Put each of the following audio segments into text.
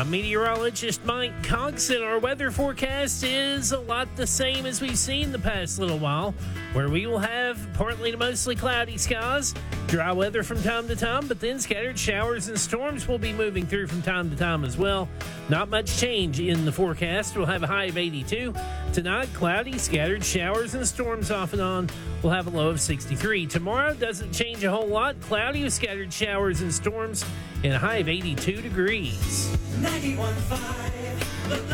I'm meteorologist Mike Cox, and our weather forecast is a lot the same as we've seen the past little while, where we will have partly to mostly cloudy skies, dry weather from time to time, but then scattered showers and storms will be moving through from time to time as well. Not much change in the forecast. We'll have a high of 82. Tonight, cloudy, scattered showers and storms off and on. We'll have a low of 63. Tomorrow doesn't change a whole lot. Cloudy with scattered showers and storms and a high of 82 degrees. 91.5 The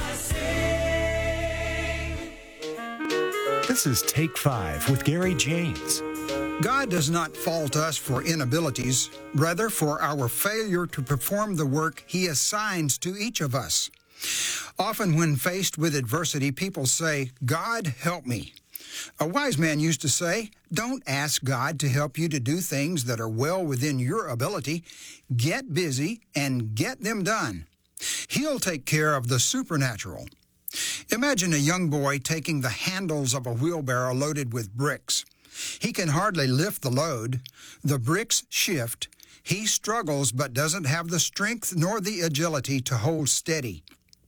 Blessing. This is Take 5 with Gary James. God does not fault us for inabilities, rather for our failure to perform the work He assigns to each of us. Often when faced with adversity, people say, "God, help me." A wise man used to say, "Don't ask God to help you to do things that are well within your ability. Get busy and get them done. He'll take care of the supernatural." Imagine a young boy taking the handles of a wheelbarrow loaded with bricks. He can hardly lift the load. The bricks shift. He struggles but doesn't have the strength nor the agility to hold steady.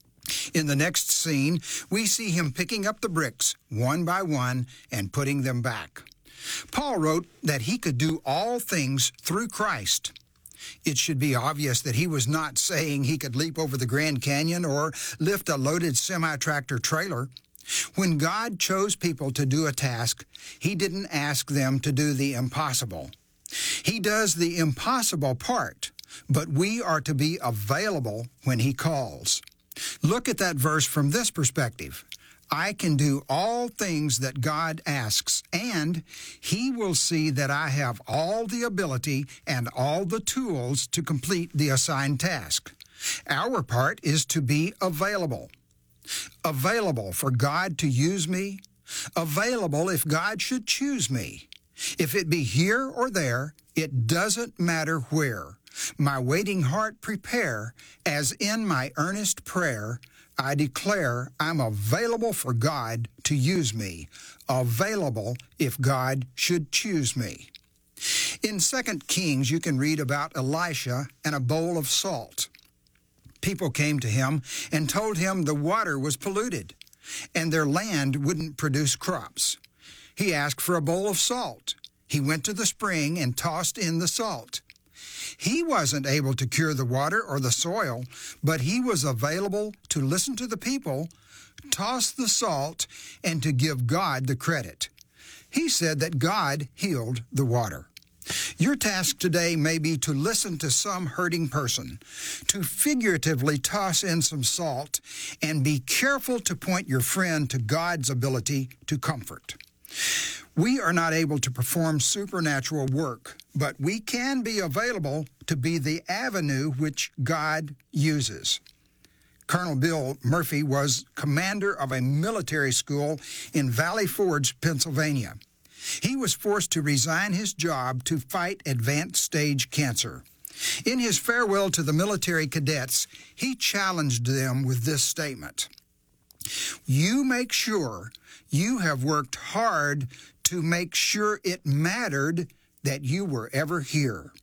In the next scene, we see him picking up the bricks one by one and putting them back. Paul wrote that he could do all things through Christ. It should be obvious that he was not saying he could leap over the Grand Canyon or lift a loaded semi-tractor trailer. When God chose people to do a task, He didn't ask them to do the impossible. He does the impossible part, but we are to be available when He calls. Look at that verse from this perspective. I can do all things that God asks, and He will see that I have all the ability and all the tools to complete the assigned task. Our part is to be available. Available for God to use me. Available if God should choose me. If it be here or there, it doesn't matter where. My waiting heart prepare, as in my earnest prayer, I declare I'm available for God to use me, available if God should choose me. In 2 Kings, you can read about Elisha and a bowl of salt. People came to him and told him the water was polluted and their land wouldn't produce crops. He asked for a bowl of salt. He went to the spring and tossed in the salt. He wasn't able to cure the water or the soil, but he was available to listen to the people, toss the salt, and to give God the credit. He said that God healed the water. Your task today may be to listen to some hurting person, to figuratively toss in some salt, and be careful to point your friend to God's ability to comfort. We are not able to perform supernatural work, but we can be available to be the avenue which God uses. Colonel Bill Murphy was commander of a military school in Valley Forge, Pennsylvania. He was forced to resign his job to fight advanced stage cancer. In his farewell to the military cadets, he challenged them with this statement: "You make sure you have worked hard to make sure it mattered that you were ever here."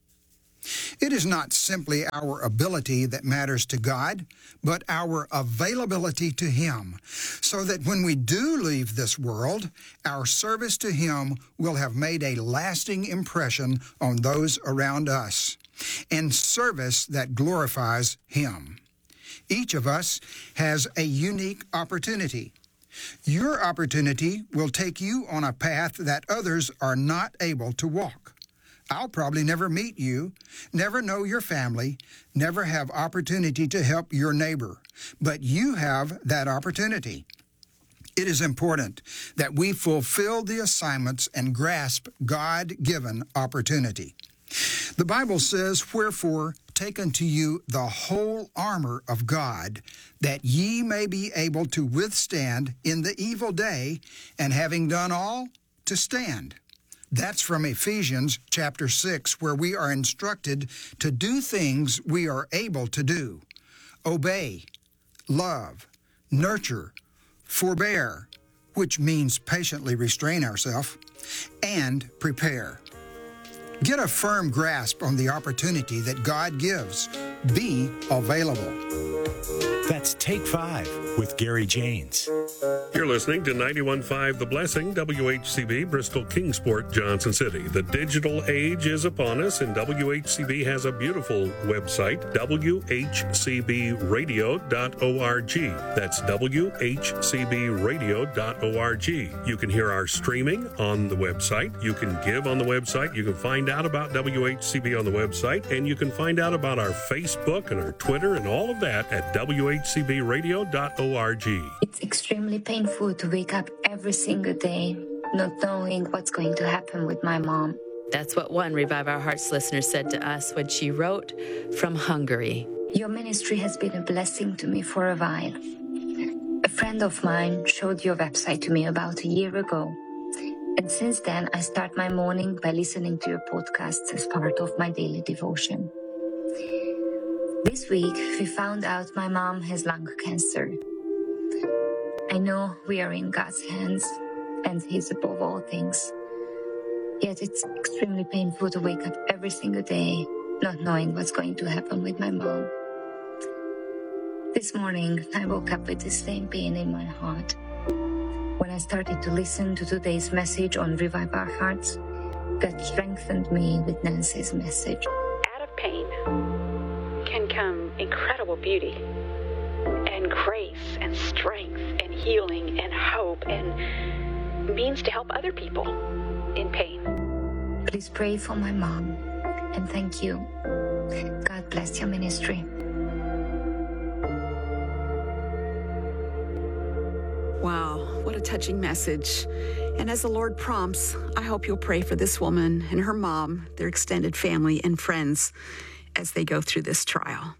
It is not simply our ability that matters to God, but our availability to Him, so that when we do leave this world, our service to Him will have made a lasting impression on those around us, and service that glorifies Him. Each of us has a unique opportunity. Your opportunity will take you on a path that others are not able to walk. I'll probably never meet you, never know your family, never have opportunity to help your neighbor, but you have that opportunity. It is important that we fulfill the assignments and grasp God-given opportunity. The Bible says, "Wherefore, take unto you the whole armor of God, that ye may be able to withstand in the evil day, and having done all, to stand." That's from Ephesians chapter 6, where we are instructed to do things we are able to do. Obey, love, nurture, forbear, which means patiently restrain ourselves, and prepare. Get a firm grasp on the opportunity that God gives. Be available. That's Take 5 with Gary Janes. You're listening to 91.5 The Blessing, WHCB, Bristol, Kingsport, Johnson City. The digital age is upon us, and WHCB has a beautiful website, WHCBradio.org. That's WHCBradio.org. You can hear our streaming on the website. You can give on the website. You can find out about WHCB on the website, and you can find out about our Facebook and our Twitter and all of that at WHCBradio.org. It's extremely painful to wake up every single day not knowing what's going to happen with my mom. That's what one Revive Our Hearts listener said to us when she wrote from Hungary. Your ministry has been a blessing to me for a while. A friend of mine showed your website to me about a year ago. And since then, I start my morning by listening to your podcasts as part of my daily devotion. This week, we found out my mom has lung cancer. I know we are in God's hands, and He's above all things. Yet it's extremely painful to wake up every single day not knowing what's going to happen with my mom. This morning, I woke up with the same pain in my heart. When I started to listen to today's message on Revive Our Hearts, God strengthened me with Nancy's message. Out of pain can come incredible beauty and grace and strength and healing and hope and means to help other people in pain. Please pray for my mom, and thank you. God bless your ministry. Wow, what a touching message. And as the Lord prompts, I hope you'll pray for this woman and her mom, their extended family and friends as they go through this trial.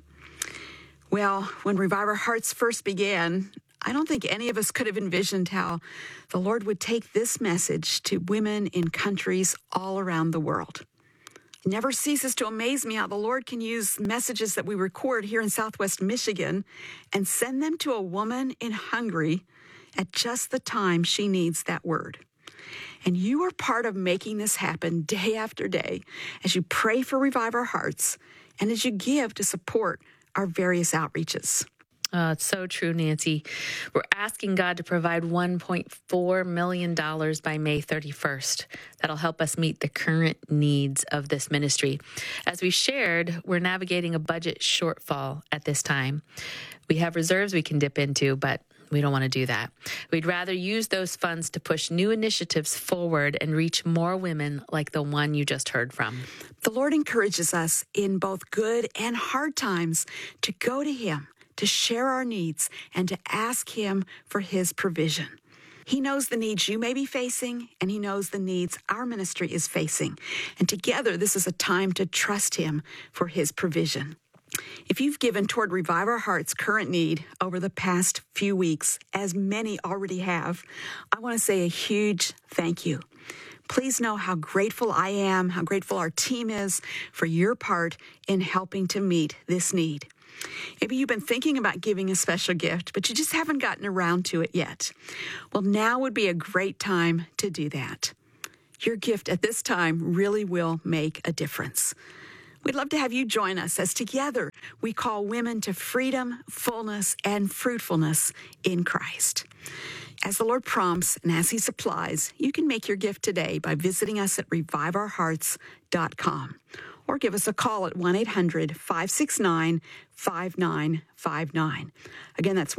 Well, when Revive Our Hearts first began, I don't think any of us could have envisioned how the Lord would take this message to women in countries all around the world. It never ceases to amaze me how the Lord can use messages that we record here in Southwest Michigan and send them to a woman in Hungary at just the time she needs that word. And you are part of making this happen day after day as you pray for Revive Our Hearts and as you give to support our various outreaches. Oh, it's so true, Nancy. We're asking God to provide $1.4 million by May 31st. That'll help us meet the current needs of this ministry. As we shared, we're navigating a budget shortfall at this time. We have reserves we can dip into, but we don't want to do that. We'd rather use those funds to push new initiatives forward and reach more women like the one you just heard from. The Lord encourages us in both good and hard times to go to Him, to share our needs, and to ask Him for His provision. He knows the needs you may be facing, and He knows the needs our ministry is facing. And together, this is a time to trust Him for His provision. If you've given toward Revive Our Heart's current need over the past few weeks, as many already have, I want to say a huge thank you. Please know how grateful I am, how grateful our team is for your part in helping to meet this need. Maybe you've been thinking about giving a special gift, but you just haven't gotten around to it yet. Well, now would be a great time to do that. Your gift at this time really will make a difference. We'd love to have you join us as together we call women to freedom, fullness, and fruitfulness in Christ. As the Lord prompts and as He supplies, you can make your gift today by visiting us at reviveourhearts.com or give us a call at 1-800-569-5959. Again, that's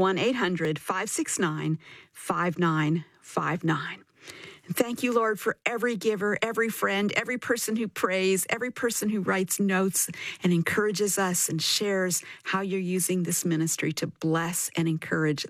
1-800-569-5959. Thank you, Lord, for every giver, every friend, every person who prays, every person who writes notes and encourages us and shares how you're using this ministry to bless and encourage